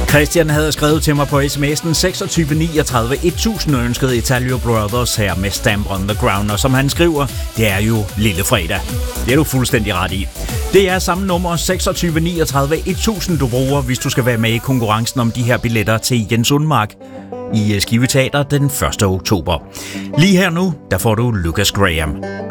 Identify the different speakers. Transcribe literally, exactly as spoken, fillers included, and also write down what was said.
Speaker 1: Christian havde skrevet til mig på sms'en seksogtyve niogtredive tusind og ønskede Italio Brothers her med Stamp on the Ground, og som han skriver, det er jo lille fredag. Det er du fuldstændig ret i. Det er samme nummer seksogtyve niogtredive tusind, du bruger, hvis du skal være med i konkurrencen om de her billetter til Jens Undmark i Skive Teater den første oktober. Lige her nu, der får du Lucas Graham.